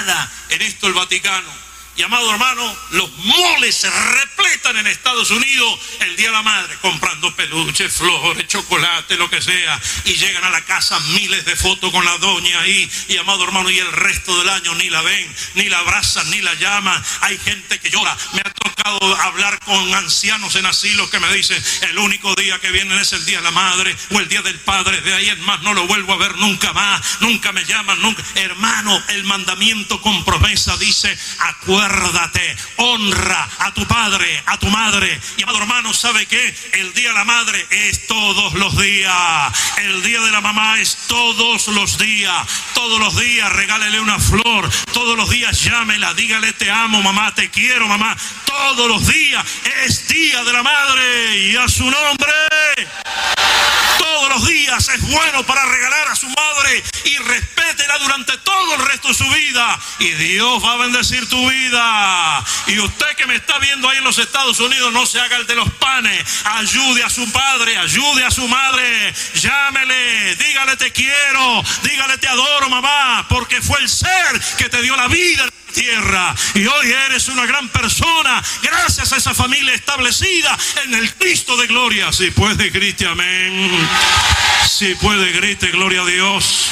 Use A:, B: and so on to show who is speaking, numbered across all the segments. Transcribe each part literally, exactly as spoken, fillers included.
A: nada en esto el Vaticano. Y amado hermano, los moles se repletan en Estados Unidos el Día de la Madre, comprando peluches, flores, chocolate, lo que sea. Y llegan a la casa miles de fotos con la doña ahí. Y amado hermano, y el resto del año ni la ven, ni la abrazan, ni la llaman. Hay gente que llora. Me ha tocado hablar con ancianos en asilos que me dicen, el único día que vienen es el Día de la Madre o el Día del Padre. De ahí en más no lo vuelvo a ver nunca más. Nunca me llaman, nunca. Hermano, el mandamiento con promesa dice, acuérdate. Acuérdate, honra a tu padre, a tu madre. Y amado hermano, ¿sabe qué? El Día de la Madre es todos los días. El Día de la Mamá es todos los días. Todos los días regálele una flor. Todos los días llámela, dígale te amo mamá, te quiero mamá. Todos los días es Día de la Madre y a su nombre. Todos los días es bueno para regalar a su madre y respétela durante todo el resto de su vida. Y Dios va a bendecir tu vida. Y usted que me está viendo ahí en los Estados Unidos, no se haga el de los panes. Ayude a su padre, ayude a su madre. Llámele, dígale te quiero, dígale te adoro mamá, porque fue el ser que te dio la vida en la tierra. Y hoy eres una gran persona gracias a esa familia establecida en el Cristo de gloria. Si puede, grite amén. Si puede, grite gloria a Dios.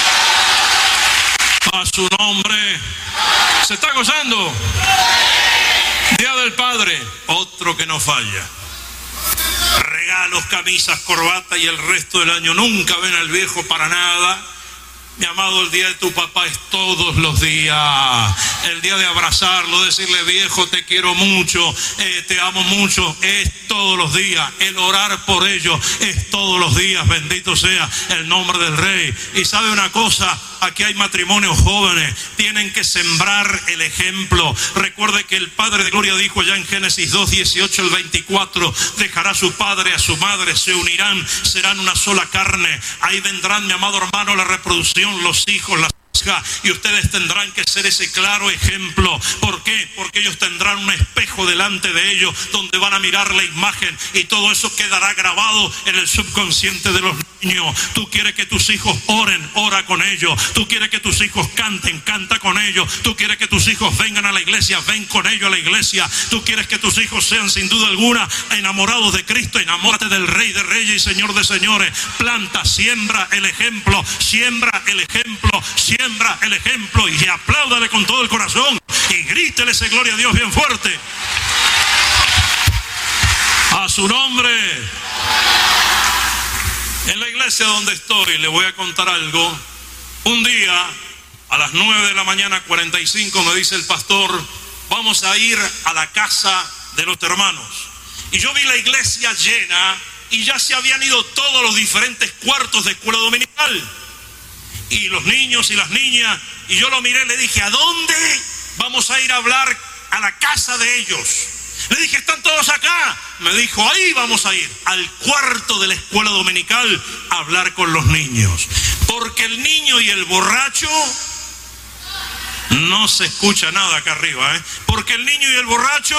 A: A su nombre. ¿Se está gozando? Día del Padre, otro que no falla. Regalos, camisas, corbata y el resto del año. Nunca ven al viejo para nada. Mi amado, el día de tu papá es todos los días. El día de abrazarlo, decirle viejo te quiero mucho, eh, te amo mucho, es todos los días. El orar por ellos es todos los días. Bendito sea el nombre del Rey. Y sabe una cosa, aquí hay matrimonios jóvenes, tienen que sembrar el ejemplo. Recuerde que el Padre de Gloria dijo ya en Génesis dos, dieciocho al veinticuatro, dejará a su padre, a su madre, se unirán, serán una sola carne. Ahí vendrán, mi amado hermano, la reproducción, los hijos, las y ustedes tendrán que ser ese claro ejemplo. ¿Por qué? Porque ellos tendrán un espejo delante de ellos donde van a mirar la imagen y todo eso quedará grabado en el subconsciente de los niños. Tú quieres que tus hijos oren, ora con ellos. Tú quieres que tus hijos canten, canta con ellos. Tú quieres que tus hijos vengan a la iglesia, ven con ellos a la iglesia. Tú quieres que tus hijos sean sin duda alguna enamorados de Cristo, enamórate del Rey de Reyes y Señor de Señores. Planta, siembra el ejemplo, siembra el ejemplo, siembra el ejemplo y apláudale con todo el corazón y grítele ese gloria a Dios bien fuerte. A su nombre. En la iglesia donde estoy le voy a contar algo. Un día a las nueve de la mañana cuarenta y cinco me dice el pastor, vamos a ir a la casa de los hermanos. Y yo vi la iglesia llena y ya se habían ido todos los diferentes cuartos de escuela dominical. Y los niños y las niñas, y yo lo miré y le dije, ¿a dónde vamos a ir a hablar? A la casa de ellos. Le dije, ¿están todos acá? Me dijo, ahí vamos a ir, al cuarto de la escuela dominical, a hablar con los niños. Porque el niño y el borracho, no se escucha nada acá arriba, ¿eh? Porque el niño y el borracho,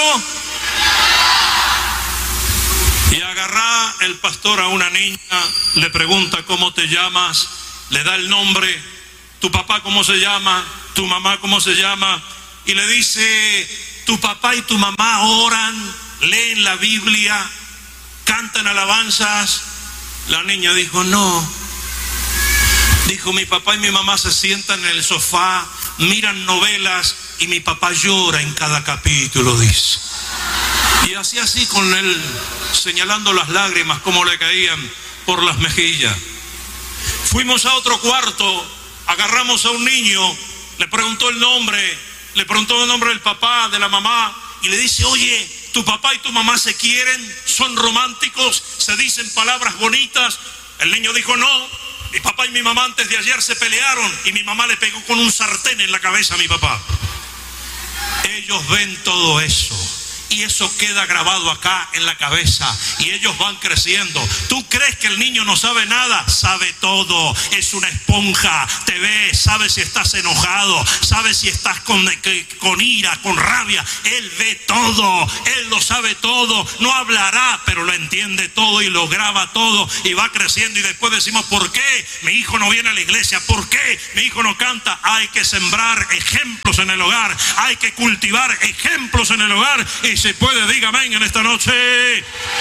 A: y agarrá el pastor a una niña, le pregunta, ¿cómo te llamas? Le da el nombre, tu papá cómo se llama, tu mamá cómo se llama, y le dice, tu papá y tu mamá oran, leen la Biblia, cantan alabanzas. La niña dijo, no. Dijo, mi papá y mi mamá se sientan en el sofá, miran novelas y mi papá llora en cada capítulo, dice. Y así así con él, señalando las lágrimas como le caían por las mejillas. Fuimos a otro cuarto, agarramos a un niño, le preguntó el nombre, le preguntó el nombre del papá, de la mamá, y le dice, oye, ¿tu papá y tu mamá se quieren? ¿Son románticos? ¿Se dicen palabras bonitas? El niño dijo, no, mi papá y mi mamá antes de ayer se pelearon y mi mamá le pegó con un sartén en la cabeza a mi papá. Ellos ven todo eso Y eso queda grabado acá en la cabeza y ellos van creciendo. ¿Tú crees que el niño no sabe nada? Sabe todo, es una esponja, te ve, sabe si estás enojado, sabe si estás con, con ira, con rabia. Él ve todo, él lo sabe todo, no hablará, pero lo entiende todo y lo graba todo y va creciendo. Y después decimos, ¿por qué mi hijo no viene a la iglesia? ¿Por qué mi hijo no canta? Hay que sembrar ejemplos en el hogar, hay que cultivar ejemplos en el hogar. Y si puede, diga amén en esta noche.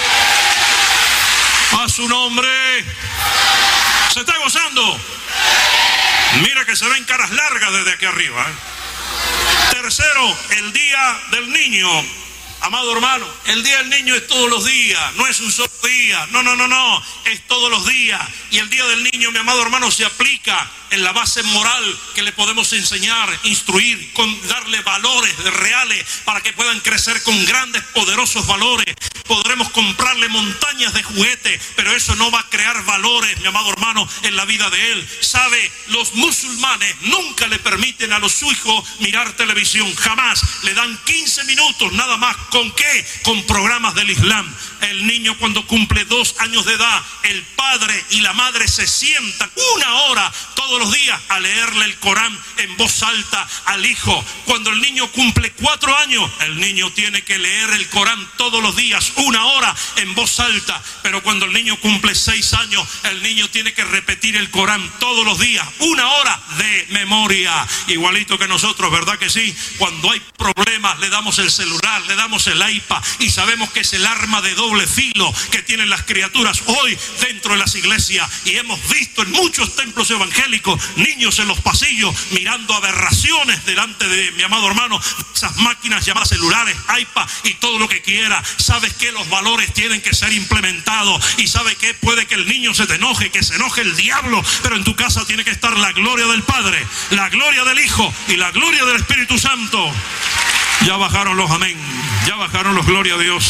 A: A su nombre. ¿Se está gozando? Mira que se ven caras largas desde aquí arriba, ¿eh? Tercero, el día del niño. Amado hermano, el día del niño es todos los días, no es un solo día, no, no, no, no, es todos los días. Y el día del niño, mi amado hermano, se aplica en la base moral que le podemos enseñar, instruir, con darle valores reales para que puedan crecer con grandes, poderosos valores. Podremos comprarle montañas de juguete, pero eso no va a crear valores, mi amado hermano, en la vida de él. Sabe, los musulmanes nunca le permiten a los hijos mirar televisión, jamás. Le dan quince minutos nada más. ¿Con qué? Con programas del Islam. El niño cuando cumple dos años de edad, el padre y la madre se sientan una hora todos los días a leerle el Corán en voz alta al hijo. Cuando el niño cumple cuatro años, el niño tiene que leer el Corán todos los días, una hora en voz alta. Pero cuando el niño cumple seis años, el niño tiene que repetir el Corán todos los días, una hora de memoria. Igualito que nosotros, ¿verdad que sí? Cuando hay problemas, le damos el celular, le damos el iPad y sabemos que es el arma de doble filo que tienen las criaturas hoy dentro de las iglesias. Y hemos visto en muchos templos evangélicos niños en los pasillos mirando aberraciones delante de, mi amado hermano, esas máquinas llamadas celulares, iPad y todo lo que quiera. Sabes que los valores tienen que ser implementados y sabe que puede que el niño se te enoje, que se enoje el diablo, pero en tu casa tiene que estar la gloria del Padre, la gloria del Hijo y la gloria del Espíritu Santo. Ya bajaron los amén, ya bajaron los gloria a Dios.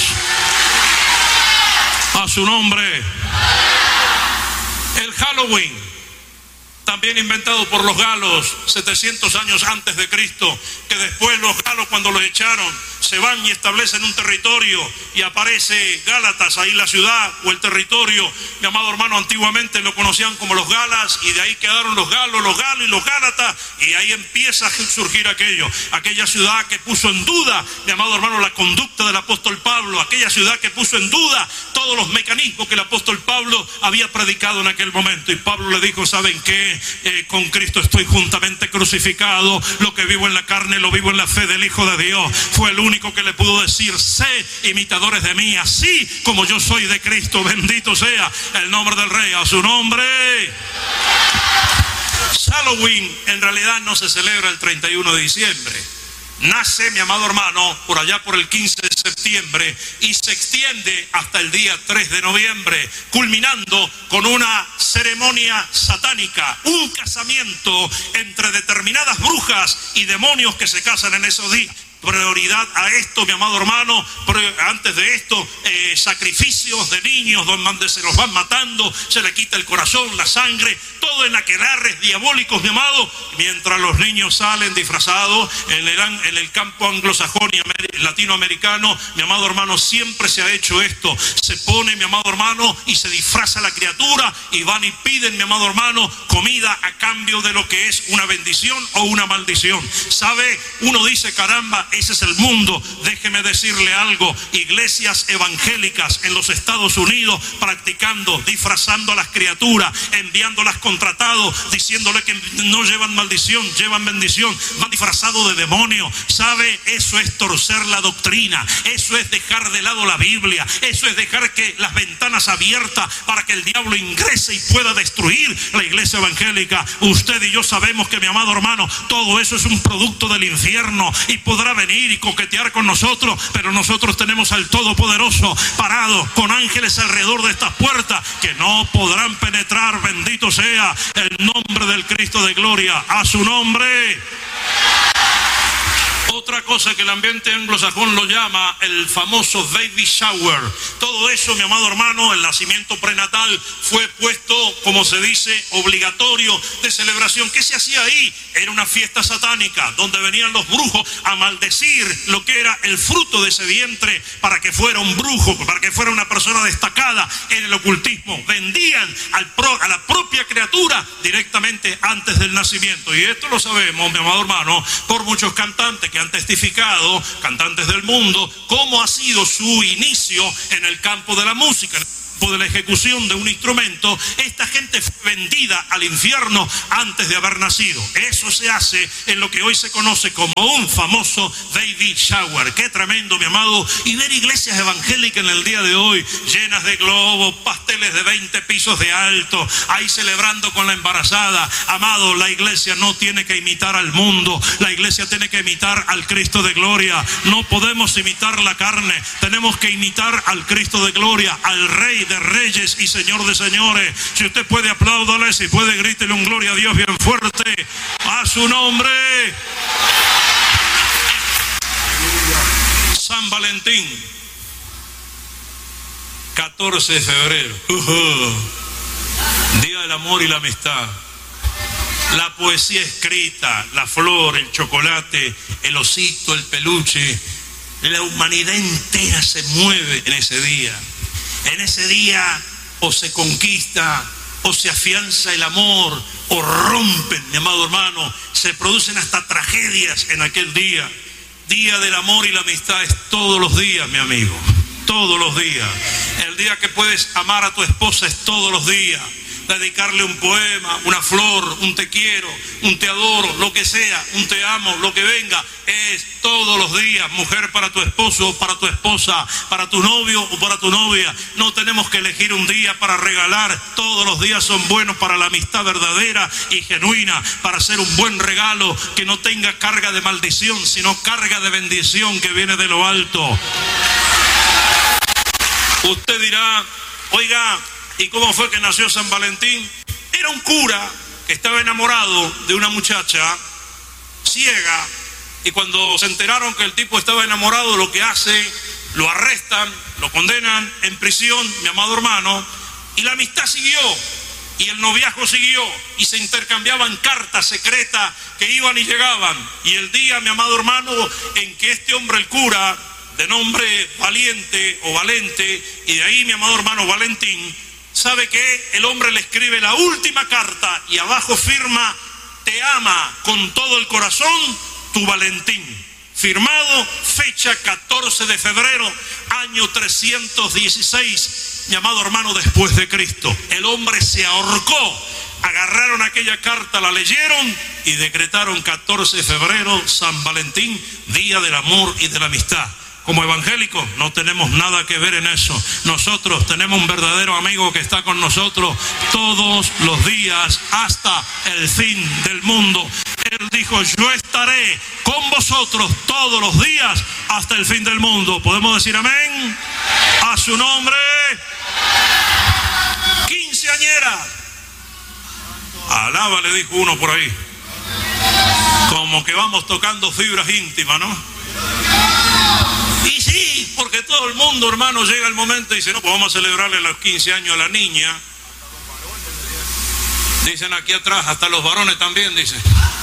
A: A su nombre. El Halloween, también inventado por los galos setecientos años antes de Cristo, que después los galos, cuando los echaron, se van y establecen un territorio y aparece Gálatas, ahí la ciudad o el territorio. Mi amado hermano, antiguamente lo conocían como los Galas y de ahí quedaron los galos, los galos y los Gálatas, y ahí empieza a surgir aquello, aquella ciudad que puso en duda, mi amado hermano, la conducta del apóstol Pablo, aquella ciudad que puso en duda todos los mecanismos que el apóstol Pablo había predicado en aquel momento. Y Pablo le dijo, ¿saben qué? Eh, con Cristo estoy juntamente crucificado, lo que vivo en la carne lo vivo en la fe del Hijo de Dios. Fue el único que le pudo decir, sé imitadores de mí, así como yo soy de Cristo. Bendito sea el nombre del Rey. A su nombre. Halloween en realidad no se celebra el treinta y uno de diciembre. Nace, mi amado hermano, por allá por el quince de septiembre y se extiende hasta el día tres de noviembre, culminando con una ceremonia satánica, un casamiento entre determinadas brujas y demonios que se casan en esos días. Prioridad a esto, mi amado hermano, antes de esto, eh, sacrificios de niños donde se los van matando, se le quita el corazón, la sangre, todo en aquelarres diabólicos, mi amado, mientras los niños salen disfrazados en el, en el campo anglosajón y latinoamericano. Mi amado hermano, siempre se ha hecho esto, se pone, mi amado hermano, y se disfraza la criatura y van y piden, mi amado hermano, comida a cambio de lo que es una bendición o una maldición. ¿Sabe? Uno dice, caramba, ese es el mundo. Déjeme decirle algo, iglesias evangélicas en los Estados Unidos practicando, disfrazando a las criaturas, enviándolas contratados, diciéndole que no llevan maldición, llevan bendición, van disfrazados de demonios. ¿Sabe? Eso es torcer la doctrina, eso es dejar de lado la Biblia, eso es dejar que las ventanas abiertas para que el diablo ingrese y pueda destruir la iglesia evangélica. Usted y yo sabemos que, mi amado hermano, todo eso es un producto del infierno y podrá venir y coquetear con nosotros, pero nosotros tenemos al Todopoderoso parado con ángeles alrededor de estas puertas que no podrán penetrar. Bendito sea el nombre del Cristo de gloria. A su nombre. Otra otra cosa que el ambiente anglosajón lo llama el famoso baby shower. Todo eso, mi amado hermano, el nacimiento prenatal fue puesto, como se dice, obligatorio de celebración. ¿Qué se hacía ahí? Era una fiesta satánica donde venían los brujos a maldecir lo que era el fruto de ese vientre para que fuera un brujo, para que fuera una persona destacada en el ocultismo. Vendían al pro, a la propia criatura directamente antes del nacimiento. Y esto lo sabemos, mi amado hermano, por muchos cantantes que han testificado, cantantes del mundo, cómo ha sido su inicio en el campo de la música, de la ejecución de un instrumento. Esta gente fue vendida al infierno antes de haber nacido. Eso se hace en lo que hoy se conoce como un famoso baby shower. Qué tremendo, mi amado. Y ver iglesias evangélicas en el día de hoy llenas de globos, pasteles de veinte pisos de alto, ahí celebrando con la embarazada. Amado, la iglesia no tiene que imitar al mundo, la iglesia tiene que imitar al Cristo de gloria. No podemos imitar la carne, tenemos que imitar al Cristo de gloria, al Rey de Reyes y Señor de Señores. Si usted puede, apláudale. Si puede, grítele un gloria a Dios bien fuerte a su nombre. San Valentín, catorce de febrero, uh-huh. Día del amor y la amistad. La poesía escrita, la flor, el chocolate, el osito, el peluche, la humanidad entera se mueve en ese día. En ese día o se conquista, o se afianza el amor, o rompen, mi amado hermano. Se producen hasta tragedias en aquel día. Día del amor y la amistad es todos los días, mi amigo. Todos los días. El día que puedes amar a tu esposa es todos los días. Dedicarle un poema, una flor, un te quiero, un te adoro, lo que sea, un te amo, lo que venga, es todos los días. Mujer, para tu esposo, para tu esposa, para tu novio o para tu novia. No tenemos que elegir un día para regalar. Todos los días son buenos para la amistad verdadera y genuina, para hacer un buen regalo que no tenga carga de maldición, sino carga de bendición que viene de lo alto. Usted dirá, oiga, ¿y cómo fue que nació San Valentín? Era un cura que estaba enamorado de una muchacha ciega, y cuando se enteraron que el tipo estaba enamorado, lo que hace, lo arrestan, lo condenan en prisión, mi amado hermano, y la amistad siguió, y el noviazgo siguió, y se intercambiaban cartas secretas que iban y llegaban. Y el día, mi amado hermano, en que este hombre, el cura, de nombre Valiente o Valente, y de ahí, mi amado hermano, Valentín, ¿sabe qué? El hombre le escribe la última carta y abajo firma: te ama con todo el corazón, tu Valentín. Firmado, fecha catorce de febrero, año trescientos dieciséis, mi amado hermano, después de Cristo. El hombre se ahorcó. Agarraron aquella carta, la leyeron y decretaron catorce de febrero, San Valentín, día del amor y de la amistad. Como evangélicos no tenemos nada que ver en eso. Nosotros tenemos un verdadero amigo que está con nosotros todos los días hasta el fin del mundo. Él dijo: yo estaré con vosotros todos los días hasta el fin del mundo. ¿Podemos decir amén? A su nombre. Quinceañera. Alaba, le dijo uno por ahí. Como que vamos tocando fibras íntimas, ¿no? Y sí, porque todo el mundo, hermano, llega el momento y dice: no, pues vamos a celebrarle los quince años a la niña. Dicen aquí atrás, hasta los varones también, dicen.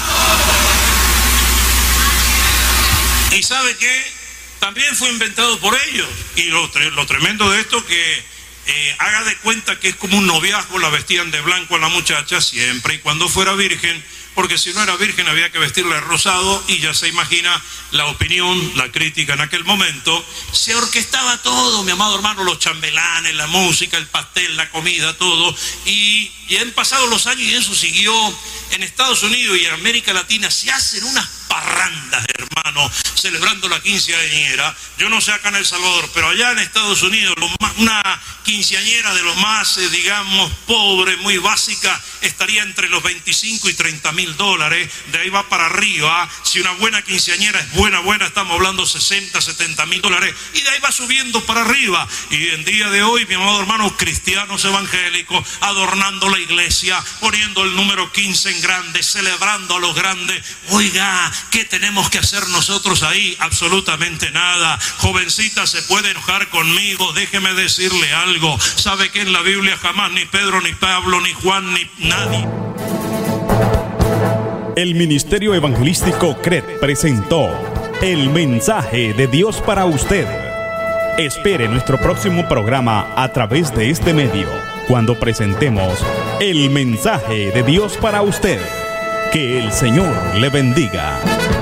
A: ¿Y sabe qué? También fue inventado por ellos. Y lo, lo tremendo de esto, que eh, haga de cuenta que es como un noviazgo. La vestían de blanco a la muchacha siempre y cuando fuera virgen, porque si no era virgen había que vestirle rosado, y ya se imagina la opinión, la crítica en aquel momento. Se orquestaba todo, mi amado hermano, los chambelanes, la música, el pastel, la comida, todo, y, y han pasado los años y eso siguió. En Estados Unidos y en América Latina se hacen unas parrandas, hermano, celebrando la quinceañera. Yo no sé acá en El Salvador, pero allá en Estados Unidos una quinceañera de lo más, eh, digamos, pobre, muy básica, estaría entre los veinticinco y treinta mil dólares. De ahí va para arriba. Si una buena quinceañera es buena, buena, estamos hablando sesenta, setenta mil dólares. Y de ahí va subiendo para arriba. Y en día de hoy, mi amado hermano, cristianos evangélicos, adornando la iglesia, poniendo el número quince en grande, celebrando a los grandes. Oiga, ¿qué tenemos que hacer nosotros ahí? Absolutamente nada. Jovencita, se puede enojar conmigo, déjeme decirle algo. Sabe que en la Biblia jamás ni Pedro, ni Pablo, ni Juan, ni nadie.
B: El Ministerio Evangelístico C R E D presentó El Mensaje de Dios para usted. Espere nuestro próximo programa a través de este medio, cuando presentemos El Mensaje de Dios para usted. Que el Señor le bendiga.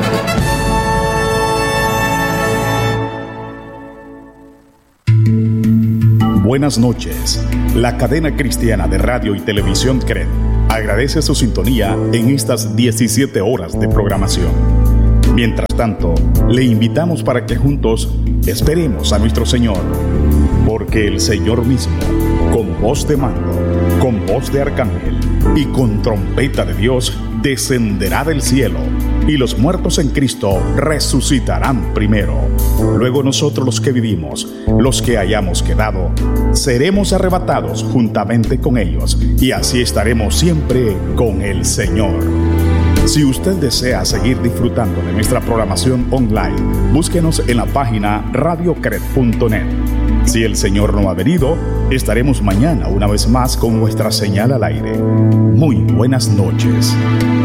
B: Buenas noches. La cadena cristiana de radio y televisión C R E D agradece su sintonía en estas diecisiete horas de programación. Mientras tanto, le invitamos para que juntos esperemos a nuestro Señor, porque el Señor mismo, con voz de mando, con voz de arcángel y con trompeta de Dios, descenderá del cielo, y los muertos en Cristo resucitarán primero. Luego nosotros, los que vivimos, los que hayamos quedado, seremos arrebatados juntamente con ellos, y así estaremos siempre con el Señor. Si usted desea seguir disfrutando de nuestra programación online, búsquenos en la página radio cred punto net. Si el Señor no ha venido, estaremos mañana una vez más con nuestra señal al aire. Muy buenas noches.